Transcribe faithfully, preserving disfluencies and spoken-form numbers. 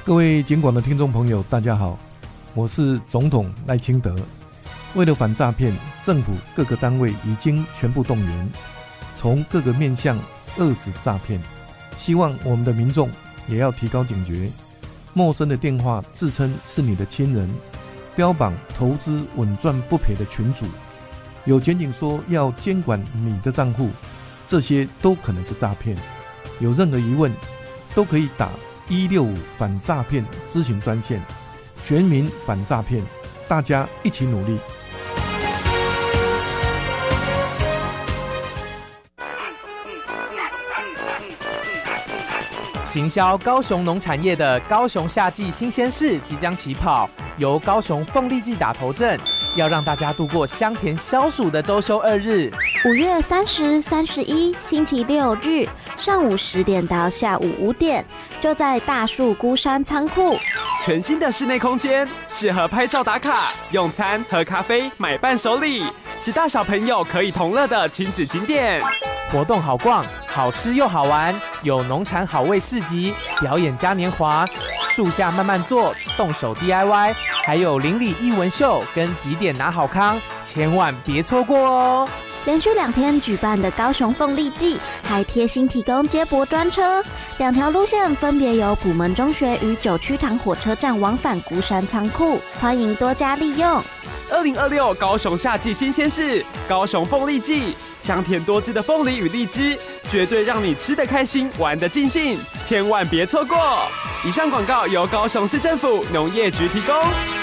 各位警广的听众朋友，大家好，我是总统赖清德。为了反诈骗，政府各个单位已经全部动员，从各个面向遏止诈骗。希望我们的民众也要提高警觉，陌生的电话自称是你的亲人，标榜投资稳赚不赔的群组，有检警说要监管你的账户，这些都可能是诈骗。有任何疑问，都可以打一六五反诈骗咨询专线，全民反诈骗，大家一起努力。 行销高雄农产业的高雄夏季新鲜事即将起跑，由高雄凤梨季打头阵，要让大家度过香甜消暑的周休二日。 五月三十、三十一星期六日上午十点到下午五点，就在大树孤山仓库。 全新的室内空间，适合拍照打卡、用餐、喝咖啡、买伴手礼，是大小朋友可以同乐的亲子景点。 活动好逛，好吃又好玩，有农产好味市集、表演嘉年华、树下慢慢坐、动手 D I Y， 还有邻里艺文秀跟几点拿好康，千万别错过哦！ 连续两天举办的高雄凤梨季，还贴心提供接驳专车，两条路线分别由普门中学与九曲塘火车站往返孤山仓库，欢迎多加利用。 二零二六高雄夏季新鲜事，高雄凤梨季，香甜多汁的凤梨与荔枝，绝对让你吃得开心，玩得尽兴，千万别错过！以上广告由高雄市政府农业局提供。